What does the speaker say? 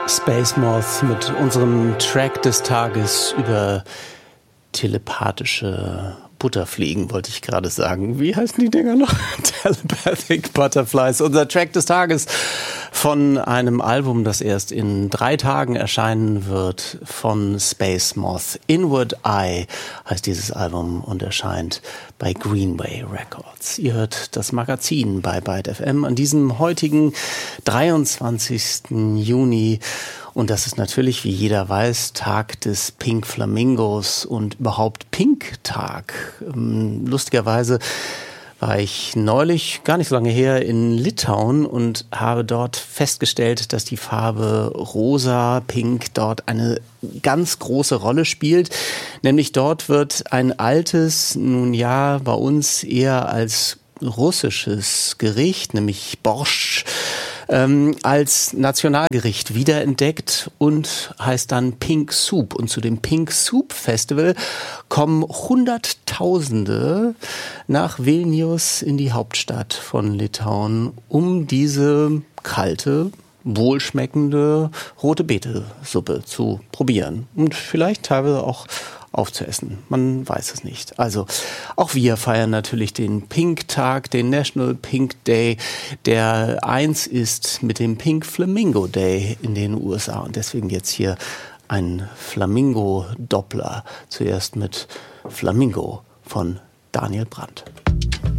Space Moth mit unserem Track des Tages über telepathische Butterfliegen, wollte ich gerade sagen. Wie heißen die Dinger noch? Telepathic Butterflies. Unser Track des Tages von einem Album, das erst in 3 Tagen erscheinen wird, von Space Moth. Inward Eye heißt dieses Album und erscheint bei Greenway Records. Ihr hört das Magazin bei Byte FM an diesem heutigen 23. Juni. Und das ist natürlich, wie jeder weiß, Tag des Pink Flamingos und überhaupt Pink-Tag. Lustigerweise war ich neulich, gar nicht so lange her, in Litauen und habe dort festgestellt, dass die Farbe rosa, pink dort eine ganz große Rolle spielt. Nämlich dort wird ein altes, nun ja, bei uns eher als russisches Gericht, nämlich Borscht, als Nationalgericht wiederentdeckt und heißt dann Pink Soup. Und zu dem Pink Soup Festival kommen Hunderttausende nach Vilnius in die Hauptstadt von Litauen, um diese kalte, wohlschmeckende rote Beete-Suppe zu probieren. Und vielleicht teilweise auch aufzuessen. Man weiß es nicht. Also auch wir feiern natürlich den Pink-Tag, den National Pink Day, der eins ist mit dem Pink Flamingo Day in den USA. Und deswegen jetzt hier ein Flamingo-Doppler. Zuerst mit Flamingo von Daniel Brandt.